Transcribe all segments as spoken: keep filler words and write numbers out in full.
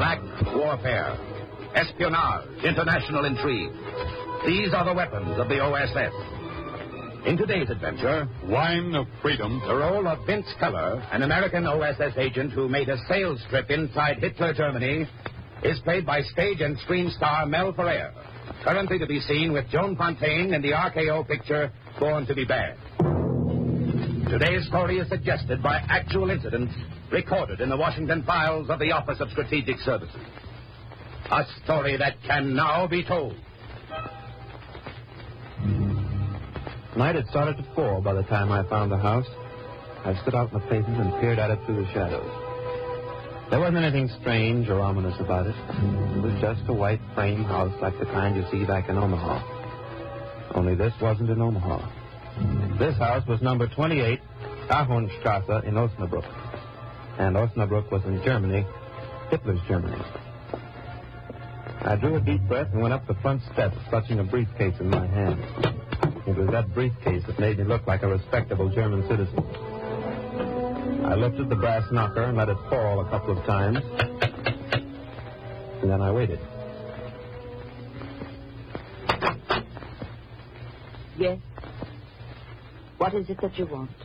black warfare, espionage, international intrigue. These are the weapons of the O S S. In today's adventure, Wine of Freedom, the role of Vince Keller, an American O S S agent who made a sales trip inside Hitler Germany, is played by stage and screen star Mel Ferrer, currently to be seen with Joan Fontaine in the R K O picture Born to be Bad. Today's story is suggested by actual incidents recorded in the Washington files of the Office of Strategic Services. A story that can now be told. Night had started to fall by the time I found the house. I stood out in the pavement and peered at it through the shadows. There wasn't anything strange or ominous about it. It was just a white frame house like the kind you see back in Omaha. Only this wasn't in Omaha. This house was number twenty-eight, Ahornstrasse in Osnabrück. And Osnabrück was in Germany, Hitler's Germany. I drew a deep breath and went up the front steps, clutching a briefcase in my hand. It was that briefcase that made me look like a respectable German citizen. I lifted the brass knocker and let it fall a couple of times. And then I waited. Yes? What is it that you want?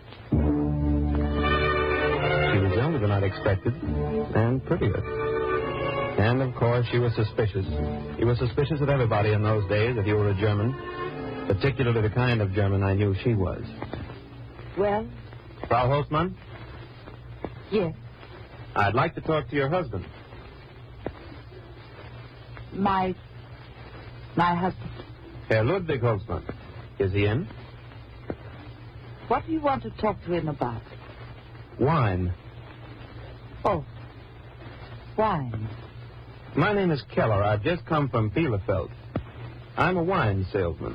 She was younger than I'd expected, and prettier. And, of course, she was suspicious. She was suspicious of everybody in those days if you were a German, particularly the kind of German I knew she was. Well? Frau Holzmann? Yes. I'd like to talk to your husband. My... my husband. Herr Ludwig Holzmann. Is he in? What do you want to talk to him about? Wine. Oh. Wine. My name is Keller. I've just come from Bielefeld. I'm a wine salesman.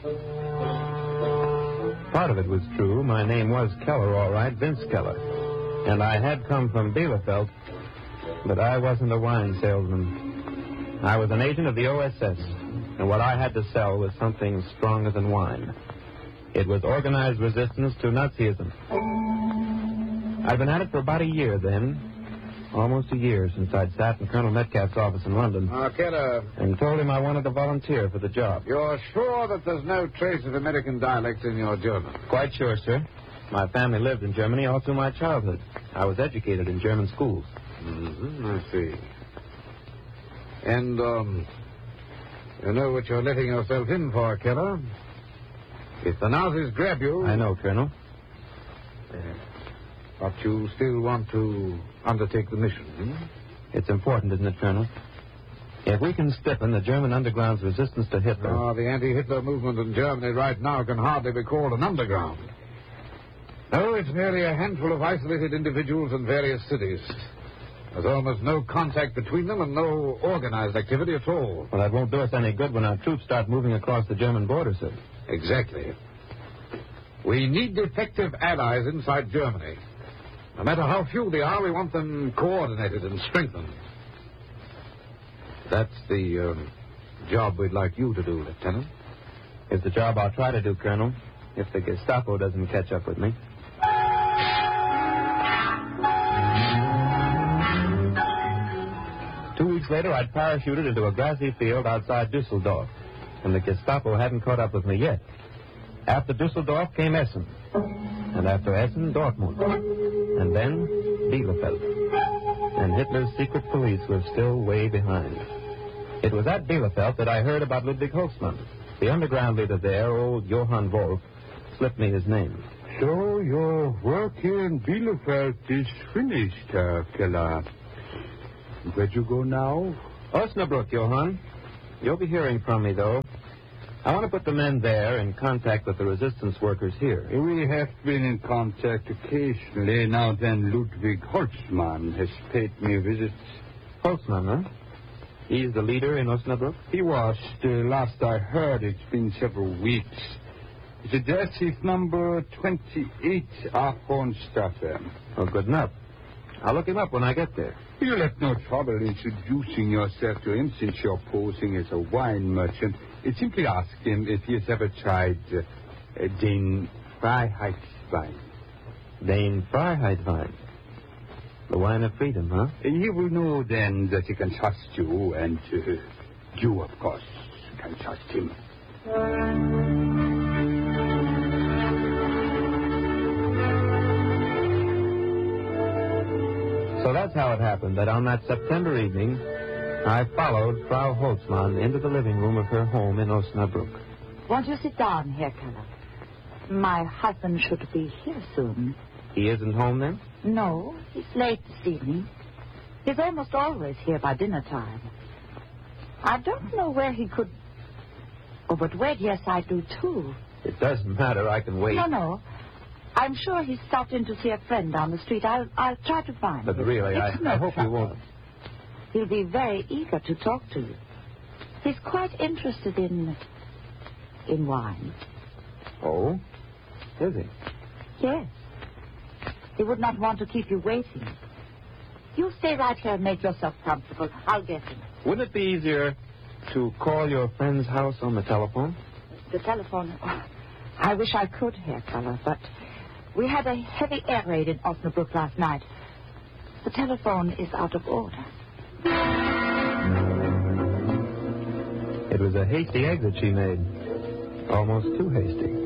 Part of it was true. My name was Keller, all right, Vince Keller. And I had come from Bielefeld, but I wasn't a wine salesman. I was an agent of the O S S, and what I had to sell was something stronger than wine. It was organized resistance to Nazism. I'd been at it for about a year then. Almost a year since I'd sat in Colonel Metcalf's office in London. Ah, uh, Keller. And told him I wanted to volunteer for the job. You're sure that there's no trace of American dialect in your German? Quite sure, sir. My family lived in Germany all through my childhood. I was educated in German schools. Mm-hmm, I see. And, um, you know what you're letting yourself in for, Keller? If the Nazis grab you... I know, Colonel. Uh, but you still want to undertake the mission, hmm? It's important, isn't it, Colonel? If we can stiffen the German underground's resistance to Hitler... Oh, the anti-Hitler movement in Germany right now can hardly be called an underground. No, it's merely a handful of isolated individuals in various cities. There's almost no contact between them and no organized activity at all. Well, that won't do us any good when our troops start moving across the German border, sir. Exactly. We need effective allies inside Germany. No matter how few they are, we want them coordinated and strengthened. That's the uh, job we'd like you to do, Lieutenant. It's the job I'll try to do, Colonel, if the Gestapo doesn't catch up with me. Two weeks later, I'd parachuted into a grassy field outside Dusseldorf, and the Gestapo hadn't caught up with me yet. After Dusseldorf came Essen, and after Essen, Dortmund, and then Bielefeld. And Hitler's secret police were still way behind. It was at Bielefeld that I heard about Ludwig Holzmann. The underground leader there, old Johann Wolf, slipped me his name. So your work here in Bielefeld is finished, Herr Keller. Where'd you go now? Osnabrück, Johann. You'll be hearing from me, though. I want to put the men there in contact with the resistance workers here. We have been in contact occasionally. Now then, Ludwig Holzmann has paid me visits. Holzmann, huh? He's the leader in Osnabrück? He was. The last I heard, it's been several weeks. His address is number twenty-eight Ahornstrasse. Oh, good enough. I'll look him up when I get there. You'll have no trouble introducing yourself to him since you're posing as a wine merchant. Simply ask him if he has ever tried uh, uh, Den Freiheitswein. Den Freiheitswein? The wine of freedom, huh? He will know then that he can trust you, and uh, you, of course, can trust him. So that's how it happened that on that September evening, I followed Frau Holtzmann into the living room of her home in Osnabrück. Won't you sit down, Herr Keller? My husband should be here soon. He isn't home then? No, he's late this evening. He's almost always here by dinner time. I don't know where he could... Oh, but wait, yes, I do, too. It doesn't matter. I can wait. No, no. I'm sure he stopped in to see a friend down the street. I'll, I'll try to find But him. really, I, It's no I hope trouble. you won't. He'll be very eager to talk to you. He's quite interested in... in wine. Oh? Is he? Yes. He would not want to keep you waiting. You stay right here and make yourself comfortable. I'll get him. Wouldn't it be easier to call your friend's house on the telephone? The telephone... oh, I wish I could, Herr Keller, but we had a heavy air raid in Osnabrück last night. The telephone is out of order. It was a hasty exit she made. Almost too hasty.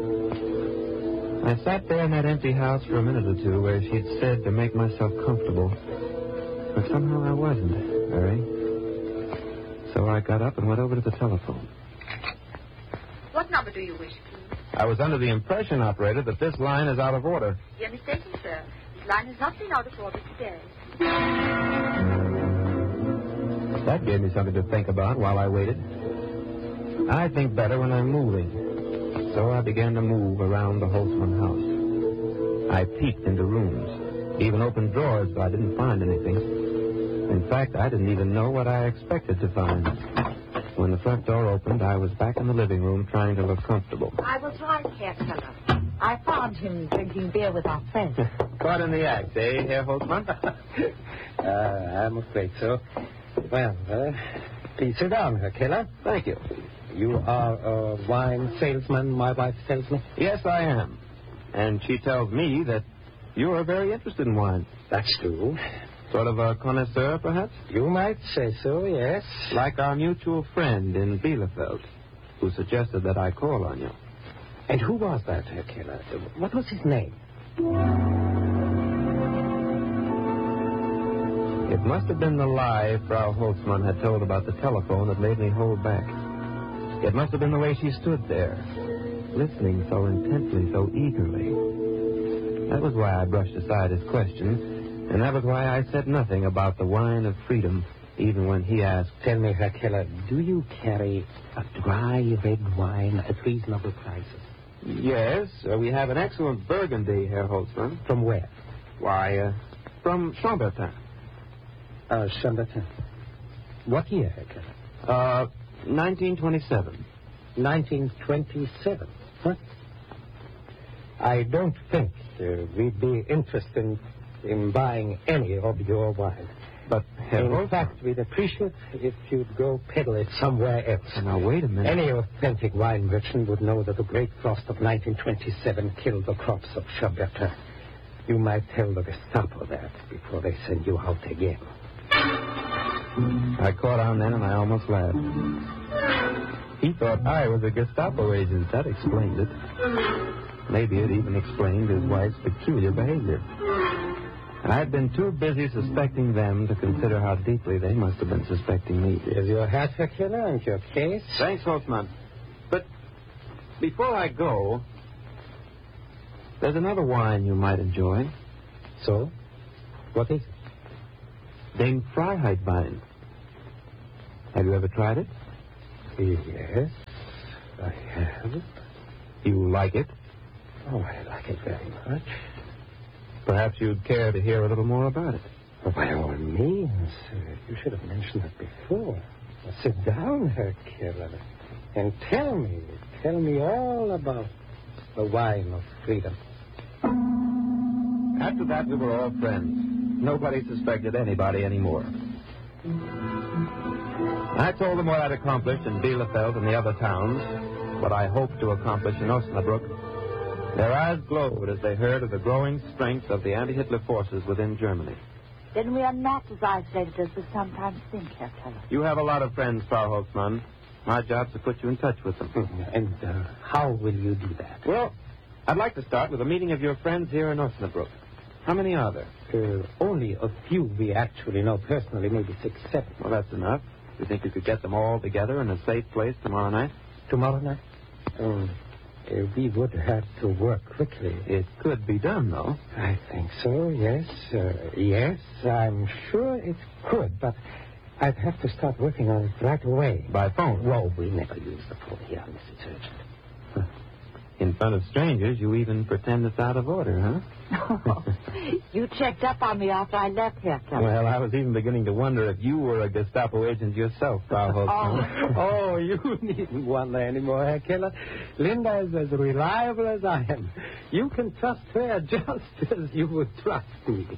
I sat there in that empty house for a minute or two where she'd said to make myself comfortable. But somehow I wasn't, Mary. So I got up and went over to the telephone. What number do you wish, please? I was under the impression, operator, that this line is out of order. You're mistaken, sir. This line has not been out of order today. That gave me something to think about while I waited. I think better when I'm moving. So I began to move around the Holtzmann house. I peeked into rooms, even opened drawers, but I didn't find anything. In fact, I didn't even know what I expected to find. When the front door opened, I was back in the living room trying to look comfortable. I was right, Herr Keller. I found him drinking beer with our friends. Caught in the act, eh, Herr Holtzmann? uh, I'm afraid so. Well, uh, please sit down, Herr Keller. Thank you. You are a wine salesman, my wife tells me. Yes, I am. And she tells me that you are very interested in wine. That's true. Sort of a connoisseur, perhaps? You might say so, yes. Like our mutual friend in Bielefeld, who suggested that I call on you. And who was that, Herr Keller? What was his name? It must have been the lie Frau Holtzmann had told about the telephone that made me hold back. It must have been the way she stood there, listening so intently, so eagerly. That was why I brushed aside his question, and that was why I said nothing about the wine of freedom, even when he asked. Tell me, Herr Keller, do you carry a dry red wine at reasonable prices? Yes, uh, we have an excellent Burgundy, Herr Holtzmann. From where? Why, uh, from Chambertin. Uh, Chambertin. What year, Herr Keller? Uh, nineteen twenty-seven. nineteen twenty-seven? Huh? I don't think uh, we'd be interested in, in buying any of your wine. But, Herr In Holtzmann... fact, we'd appreciate if you'd go peddle it somewhere else. Now, wait a minute. Any authentic wine merchant would know that the great frost of nineteen twenty-seven killed the crops of Chambertin. You might tell the Gestapo that before they send you out again. I caught on then, and I almost laughed. He thought I was a Gestapo agent. That explained it. Maybe it even explained his wife's peculiar behavior. I'd been too busy suspecting them to consider how deeply they must have been suspecting me. Here's your hat, Herr Keller, and your case. Thanks, Holtzmann. But before I go, there's another wine you might enjoy. So? What is it? Den Freiheitwein. Have you ever tried it? Yes, I have. You like it? Oh, I like it very much. Perhaps you'd care to hear a little more about it. Oh, by all means. Uh, you should have mentioned it before. Now, sit down, Herr Keller, and tell me, tell me all about the wine of freedom. After that, we were all friends. Nobody suspected anybody anymore. I told them what I'd accomplished in Bielefeld and the other towns, what I hoped to accomplish in Osnabrück. Their eyes glowed as they heard of the growing strength of the anti-Hitler forces within Germany. Then we are not as isolated as we sometimes think, Herr Keller. You have a lot of friends, Frau Holtzmann. My job's to put you in touch with them. And uh, how will you do that? Well, I'd like to start with a meeting of your friends here in Osnabrück. How many are there? Uh, only a few we actually know personally, maybe six, seven. Well, that's enough. You think you could get them all together in a safe place tomorrow night? Tomorrow night? Um, uh, we would have to work quickly. It could be done, though. I think so, yes. Uh, yes, I'm sure it could, but I'd have to start working on it right away. By phone? Well, we never use the phone here unless it's urgent. In front of strangers, you even pretend it's out of order, huh? Oh, you checked up on me after I left, Herr Keller. Well, I was even beginning to wonder if you were a Gestapo agent yourself, Frau Holtzmann. Oh. oh, you needn't wonder anymore, Herr Keller. Linda is as reliable as I am. You can trust her just as you would trust me.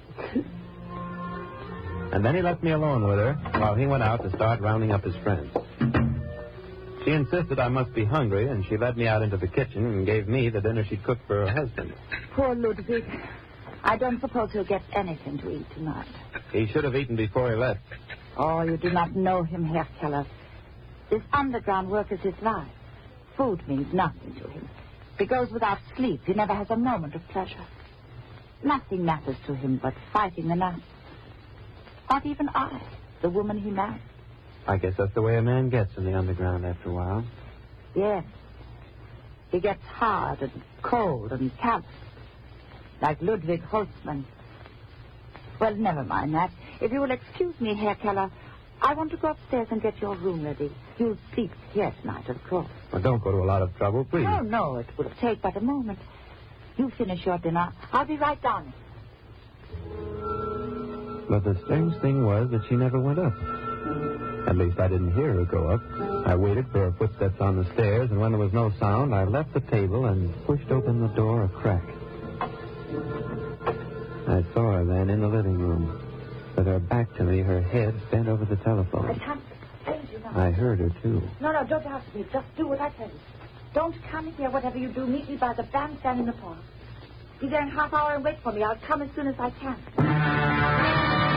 And then he left me alone with her while he went out to start rounding up his friends. She insisted I must be hungry, and she led me out into the kitchen and gave me the dinner she'd cooked for her husband. Poor Ludwig. I don't suppose he'll get anything to eat tonight. He should have eaten before he left. Oh, you do not know him, Herr Keller. This underground work is his life. Food means nothing to him. If he goes without sleep, he never has a moment of pleasure. Nothing matters to him but fighting the Nazis. Not even I, the woman he married. I guess that's the way a man gets in the underground after a while. Yes. He gets hard and cold and callous. Like Ludwig Holtzmann. Well, never mind that. If you will excuse me, Herr Keller, I want to go upstairs and get your room ready. You'll sleep here tonight, of course. Well, don't go to a lot of trouble, please. No, no, it will take but a moment. You finish your dinner. I'll be right down. But the strange thing was that she never went up. At least I didn't hear her go up. I waited for her footsteps on the stairs, and when there was no sound, I left the table and pushed open the door a crack. I saw her then in the living room, with her back to me, her head bent over the telephone. I can't save you now. I heard her, too. No, no, don't ask me. Just do what I tell you. Don't come here, whatever you do. Meet me by the bandstand in the park. Be there in half hour and wait for me. I'll come as soon as I can.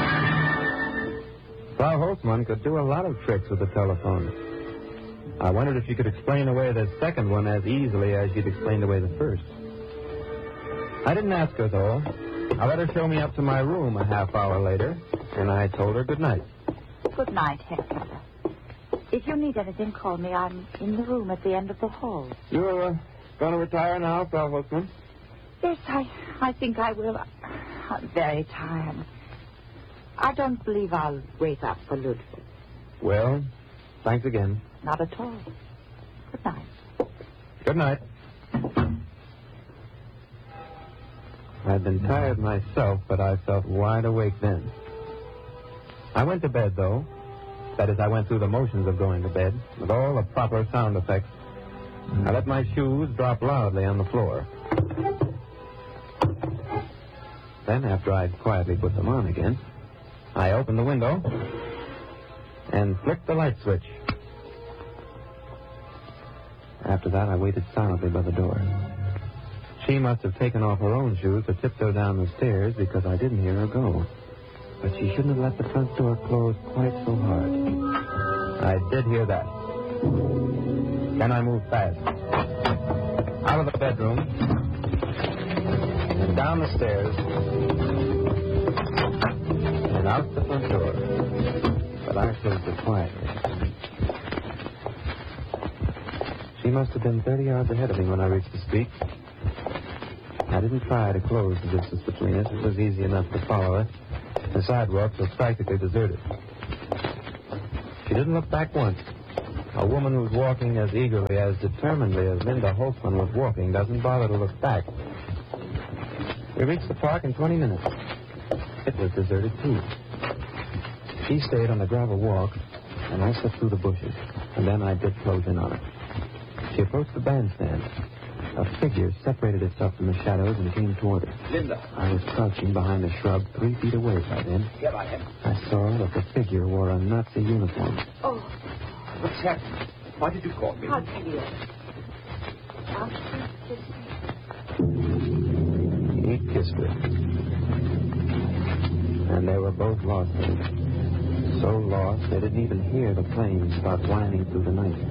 Frau Holtzmann could do a lot of tricks with the telephone. I wondered if she could explain away the second one as easily as she'd explained away the first. I didn't ask her, though. I let her show me up to my room a half hour later, and I told her good night. Good night, Herr Keller. If you need anything, call me. I'm in the room at the end of the hall. You're uh, going to retire now, Frau Holtzmann? Yes, I, I think I will. I'm very tired. I don't believe I'll wait up for Ludwig. Well, thanks again. Not at all. Good night. Good night. I'd been tired myself, but I felt wide awake then. I went to bed, though. That is, I went through the motions of going to bed, with all the proper sound effects. I let my shoes drop loudly on the floor. Then, after I'd quietly put them on again, I opened the window and flicked the light switch. After that, I waited silently by the door. She must have taken off her own shoes to tiptoe down the stairs because I didn't hear her go. But she shouldn't have left the front door closed quite so hard. I did hear that. Then I moved fast. Out of the bedroom and down the stairs and out the front door. But I closed it quietly. She must have been thirty yards ahead of me when I reached the street. I didn't try to close the distance between us. It was easy enough to follow her. The sidewalk was practically deserted. She didn't look back once. A woman who's walking as eagerly, as determinedly as Linda Holtzmann was walking doesn't bother to look back. We reached the park in twenty minutes. It was deserted, too. She stayed on the gravel walk, and I slipped through the bushes. And then I did close in on her. She approached the bandstand. A figure separated itself from the shadows and came toward her. Linda. I was crouching behind a shrub three feet away by then. Here I am. I saw that the figure wore a Nazi uniform. Oh, What's happened? Why did you call me? I'll tell you. I'll kiss me. He kissed her. And they were both lost. So lost they didn't even hear the planes start whining through the night.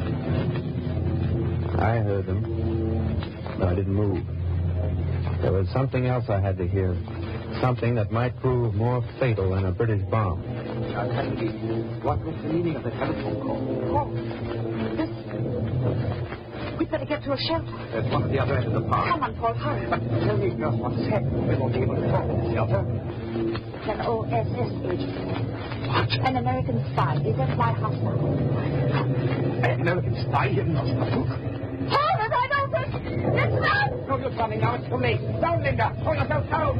I heard them, but I didn't move. There was something else I had to hear. Something that might prove more fatal than a British bomb. Now tell me, what was the meaning of the telephone call? Oh, this. We'd better get to a shelter. There's one at the other end of the park. Come on, Paul, hurry. But tell me just what's happened. We won't be able to talk in the shelter. It's an O S S agent. What? An American spy. He's at my house now. An American spy here in Nostromo? Paul, the right open! It's not! No use running now. It's too late. Down, Linda. Pull yourself down.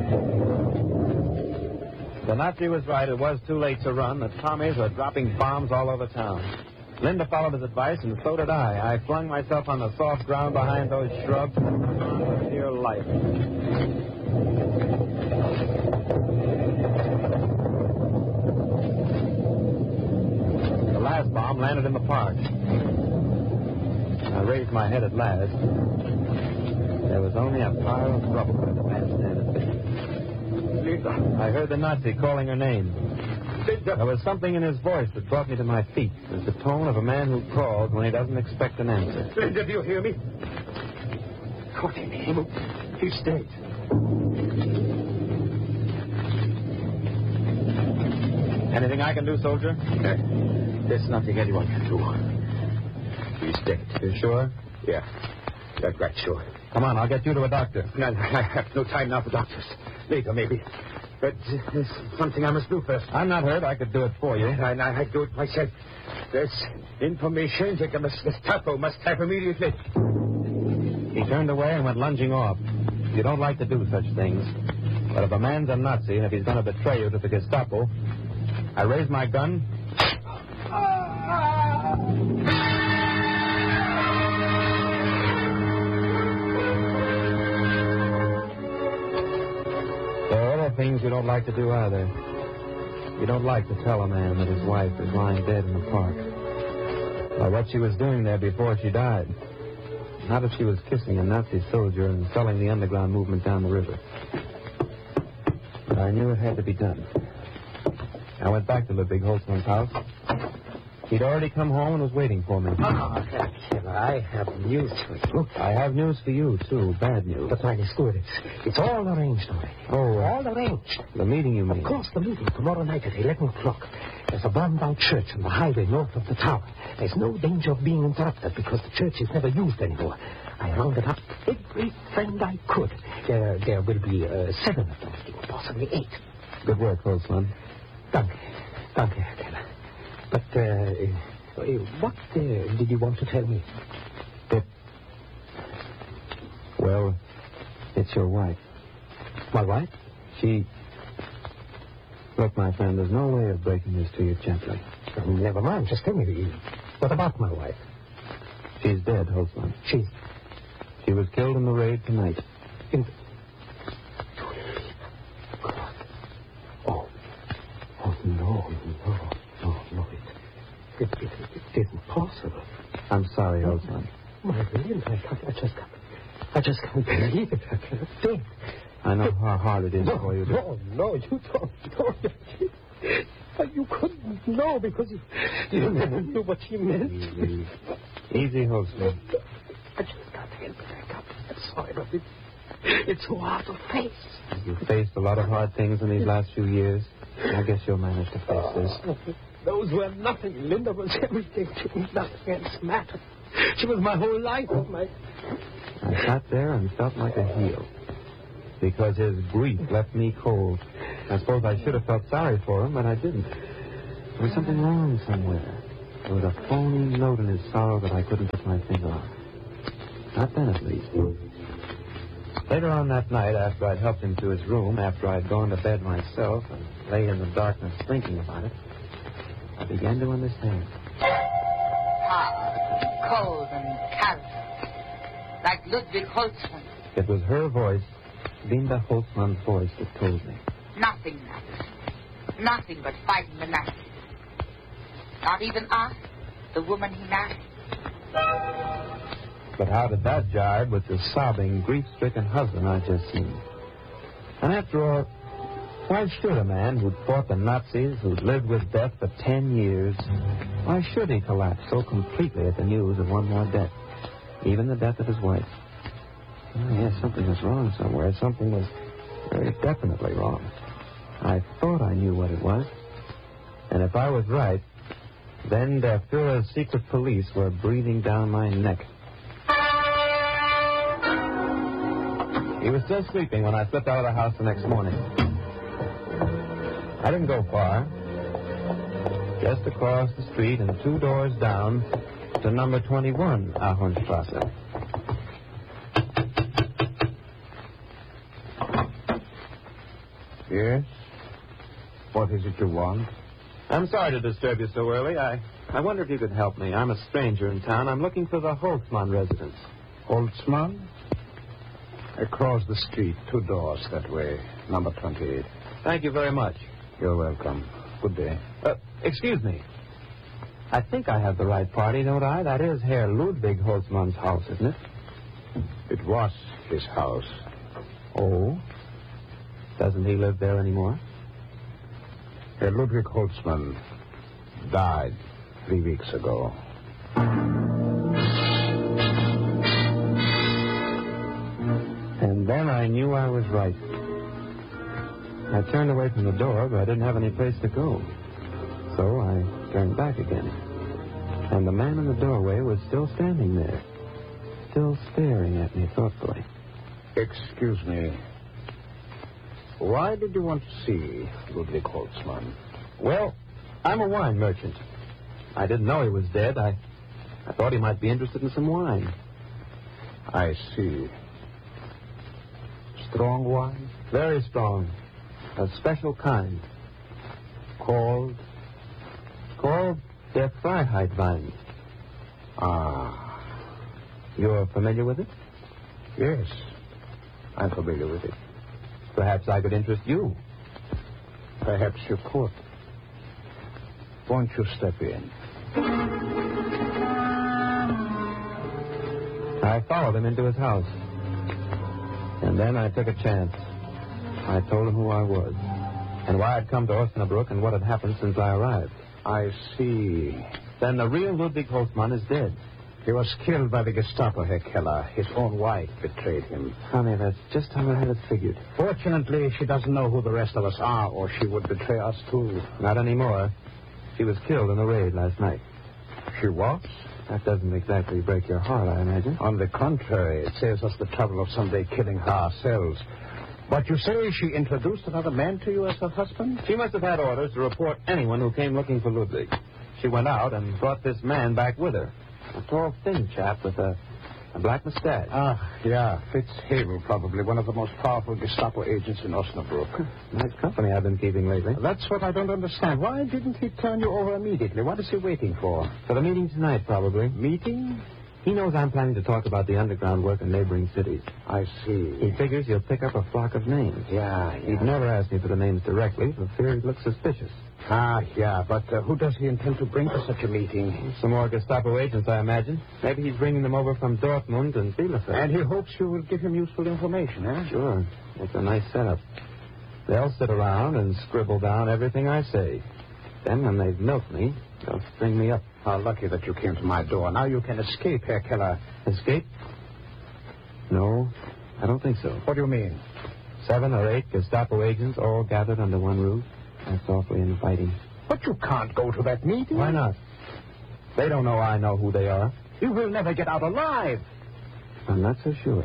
The Nazi was right. It was too late to run. The Tommies were dropping bombs all over town. Linda followed his advice, and so did I. I flung myself on the soft ground behind those shrubs and hung on for dear life. The last bomb landed in the park. I raised my head at last. There was only a pile of rubble where the bandstand had been. Linda. I heard the Nazi calling her name. Linda. There was something in his voice that brought me to my feet. It was the tone of a man who calls when he doesn't expect an answer. Linda, do you hear me? What in him? He's dead. Anything I can do, soldier? Uh, there's nothing anyone can do. He's dead. You sure? Yeah. That's right, sure. Come on, I'll get you to a doctor. No, no, I have no time now for doctors. Later, maybe. But uh, there's something I must do first. I'm not hurt. I could do it for you. I, I, I do it myself. There's information that the Gestapo must have immediately. He turned away and went lunging off. You don't like to do such things. But if a man's a Nazi and if he's going to betray you to the Gestapo, I raised my gun. There are other things you don't like to do either. You don't like to tell a man that his wife is lying dead in the park. Or what she was doing there before she died. Not if she was kissing a Nazi soldier and selling the underground movement down the river. But I knew it had to be done. I went back to Ludwig Holtzmann's house. He'd already come home and was waiting for me. Ah, Herr Keller, I have news for you. I have news for you, too. Bad news. But mine is good. It's, it's all arranged already. Oh, all arranged. The meeting, you mean? Of course, the meeting tomorrow night at eleven o'clock. There's a bombed-out church on the highway north of the tower. There's no danger of being interrupted because the church is never used anymore. I rounded up every friend I could. There, there will be uh, seven of them, possibly eight. Good work, Holtzmann. Danke. Danke, Herr Keller. But, uh, uh, what uh, did you want to tell me? It... Well, it's your wife. My wife? She... Look, my friend, there's no way of breaking this to you gently. Oh, never mind. Just tell me. What about my wife? She's dead, Holtzmann. She... She was killed in the raid tonight. In... God. Oh. Oh, no, no. No, no, it, it, it, it isn't possible. I'm sorry, Holtzmann. My William, I, I just can't, I just can't believe it. I can't think. I know how hard it is no, for you to... No, no, you don't know. But you couldn't know because you, you never knew what she meant. Easy, Easy Holtzmann. I just can't help it. I can't. I'm sorry, but it, it's so hard to face. You've faced a lot of hard things in these last few years. I guess you'll manage to face this. Those were nothing. Linda was everything to me. Nothing else mattered. She was my whole life. My... I sat there and felt like a heel. Because his grief left me cold. I suppose I should have felt sorry for him, but I didn't. There was something wrong somewhere. There was a phony note in his sorrow that I couldn't put my finger on. Not then, at least. Later on that night, after I'd helped him to his room, after I'd gone to bed myself and lay in the darkness thinking about it, I began to understand. Hard, cold, and calloused. Like Ludwig Holtzmann. It was her voice, Linda Holtzmann's voice, that told me. Nothing matters. Nothing but fighting the Nazis. Not even us, the woman he married. But how did that jibe with the sobbing, grief-stricken husband I'd just seen? And after all, Why should a man who'd fought the Nazis, who'd lived with death for ten years, why should he collapse so completely at the news of one more death, even the death of his wife? Oh, yes, something was wrong somewhere. Something was very definitely wrong. I thought I knew what it was. And if I was right, then Der Fuhrer's secret police were breathing down my neck. He was still sleeping when I slipped out of the house the next morning. I didn't go far. Just across the street and two doors down to number twenty-one, Ahornstrasse. Yes? What is it you want? I'm sorry to disturb you so early. I, I wonder if you could help me. I'm a stranger in town. I'm looking for the Holtzmann residence. Holtzmann? Across the street, two doors that way, number twenty-eight. Thank you very much. You're welcome. Good day. Uh, excuse me. I think I have the right party, don't I? That is Herr Ludwig Holtzmann's house, isn't it? It was his house. Oh? Doesn't he live there anymore? Herr Ludwig Holtzmann died three weeks ago. And then I knew I was right. I turned away from the door, but I didn't have any place to go. So I turned back again. And the man in the doorway was still standing there, still staring at me thoughtfully. Excuse me. Why did you want to see Ludwig Holtzmann? Well, I'm a wine merchant. I didn't know he was dead. I, I thought he might be interested in some wine. I see. Strong wine? Very strong. A special kind. Called... Called Der Freiheitwein. Ah. You're familiar with it? Yes. I'm familiar with it. Perhaps I could interest you. Perhaps you could. Won't you step in? I followed him into his house. And then I took a chance. I told him who I was, and why I'd come to Osnabrück and what had happened since I arrived. I see. Then the real Ludwig Holtzmann is dead. He was killed by the Gestapo, Herr Keller. His own wife betrayed him. Honey, that's just how I had it figured. Fortunately, she doesn't know who the rest of us are, or she would betray us, too. Not anymore. She was killed in a raid last night. She was? That doesn't exactly break your heart, I imagine. On the contrary, it saves us the trouble of someday killing her ourselves. But you say she introduced another man to you as her husband? She must have had orders to report anyone who came looking for Ludwig. She went out and brought this man back with her. A tall, thin chap with a, a black mustache. Ah, yeah. Fitzhavel, probably one of the most powerful Gestapo agents in Osnabrück. Nice company I've been keeping lately. That's what I don't understand. Why didn't he turn you over immediately? What is he waiting for? For the meeting tonight, probably. Meeting? He knows I'm planning to talk about the underground work in neighboring cities. I see. He figures he'll pick up a flock of names. Yeah, yeah. He'd never asked me for the names directly, for fear he'd look suspicious. Ah, yeah, but uh, who does he intend to bring to such a meeting? Some more Gestapo agents, I imagine. Maybe he's bringing them over from Dortmund and Bielefeld. And he hopes you will give him useful information, huh? Sure. It's a nice setup. They'll sit around and scribble down everything I say. Then, when they've milked me, they'll string me up. How lucky that you came to my door. Now you can escape, Herr Keller. Escape? No, I don't think so. What do you mean? Seven or eight Gestapo agents all gathered under one roof. That's awfully inviting. But you can't go to that meeting. Why not? They don't know I know who they are. You will never get out alive. I'm not so sure.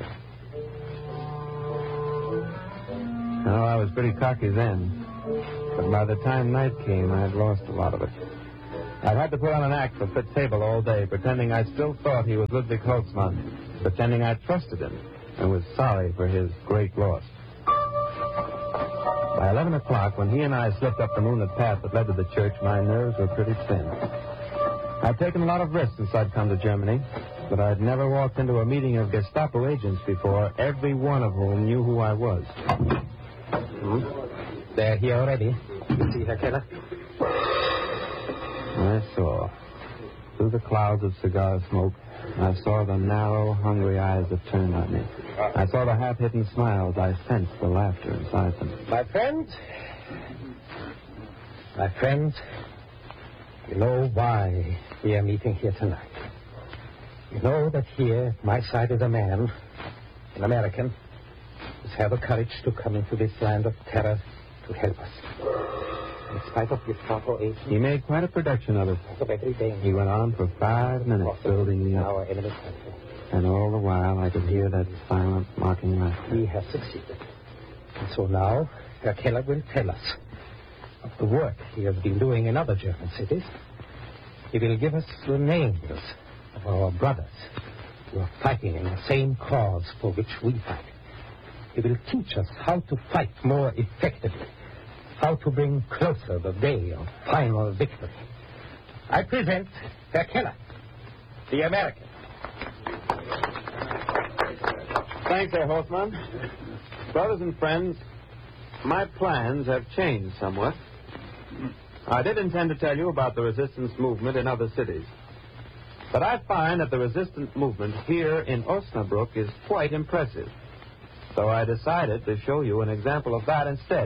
No, I was pretty cocky then. But by the time night came, I had lost a lot of it. I'd had to put on an act for Fitzhavel all day, pretending I still thought he was Ludwig Holtzmann, pretending I trusted him and was sorry for his great loss. By eleven o'clock, when he and I slipped up the moonlit path that led to the church, my nerves were pretty thin. I'd taken a lot of risks since I'd come to Germany, but I'd never walked into a meeting of Gestapo agents before, every one of whom knew who I was. Hmm? They're here already. You see, Herr Keller? I saw. Through the clouds of cigar smoke, I saw the narrow, hungry eyes that turned on me. I saw the half-hidden smiles. I sensed the laughter inside them. My friends, my friends, you know why we are meeting here tonight. You know that here at my side is a man, an American, who's had the courage to come into this land of terror to help us. In spite of his proper age, He made quite a production of it. of every day. He went on for five minutes building me up. Our enemy country. And all the while I could hear that silent, mocking laughter. He has succeeded. And so now, Herr Keller will tell us of the work he has been doing in other German cities. He will give us the names of our brothers who are fighting in the same cause for which we fight. He will teach us how to fight more effectively, how to bring closer the day of final victory. I present Herr Keller, the American. Thanks, Herr Hofmann. Brothers and friends, my plans have changed somewhat. I did intend to tell you about the resistance movement in other cities. But I find that the resistance movement here in Osnabrück is quite impressive. So I decided to show you an example of that instead.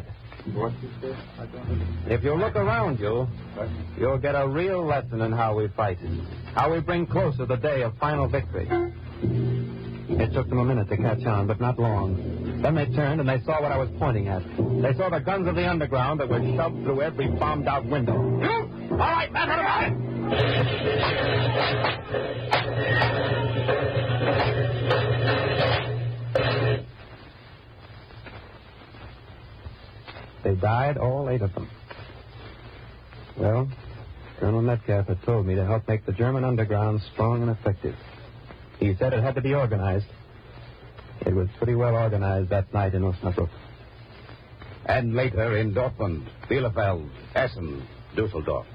If you look around you, you'll get a real lesson in how we fight, how we bring closer the day of final victory. It took them a minute to catch on, but not long. Then they turned and they saw what I was pointing at. They saw the guns of the underground that were shoved through every bombed-out window. All right, man, what about it? They died, all eight of them. Well, Colonel Metcalf had told me to help make the German underground strong and effective. He said it had to be organized. It was pretty well organized that night in Osnabrück. And later in Dortmund, Bielefeld, Essen, Dusseldorf.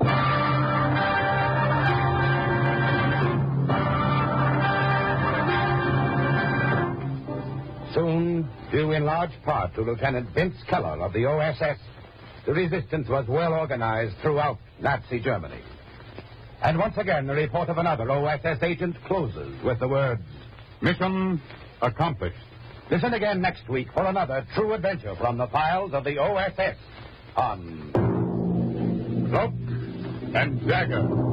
Soon, due in large part to Lieutenant Vince Keller of the O S S, the resistance was well organized throughout Nazi Germany. And once again, the report of another O S S agent closes with the words, Mission accomplished. listen again next week for another true adventure from the files of the O S S on Cloak and Dagger.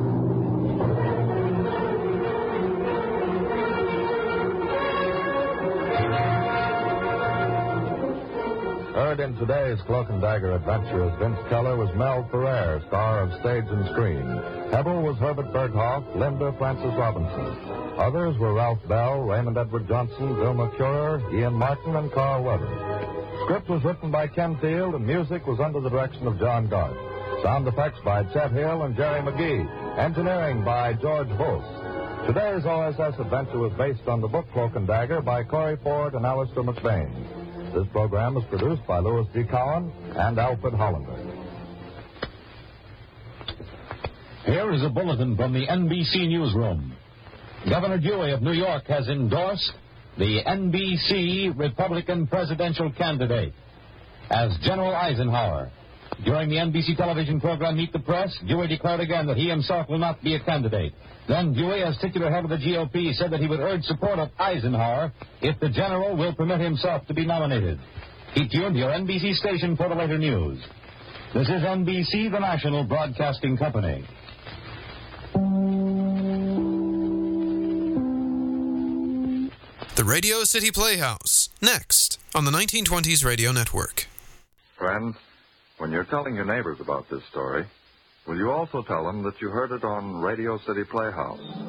Heard in today's Cloak and Dagger adventure as Vince Keller was Mel Ferrer, star of stage and screen. Hebel was Herbert Berghoff, Linda Francis Robinson. Others were Ralph Bell, Raymond Edward Johnson, Bill McCurer, Ian Martin, and Carl Weber. Script was written by Ken Field, and music was under the direction of John Garth. Sound effects by Chet Hill and Jerry McGee. Engineering by George Vos. Today's O S S adventure was based on the book Cloak and Dagger by Corey Ford and Alistair McBain. This program was produced by Louis G. Cowan and Alfred Hollander. Here is a bulletin from the N B C newsroom. Governor Dewey of New York has endorsed the N B C Republican presidential candidate as General Eisenhower. During the N B C television program Meet the Press, Dewey declared again that he himself will not be a candidate. Then Dewey, as titular head of the G O P, said that he would urge support of Eisenhower if the general will permit himself to be nominated. Keep tuned to your N B C station for the later news. This is N B C, the national broadcasting company. The Radio City Playhouse, next on the nineteen twenties Radio Network. Friends, when you're telling your neighbors about this story, will you also tell them that you heard it on Radio City Playhouse?